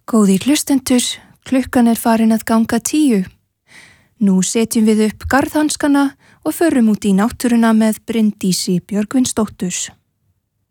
Góðir hlustendur, klukkan er farin að ganga 10. Nú setjum við upp garðhanskana og förum út í náttúruna með Bryndísi Björgvinsdóttur.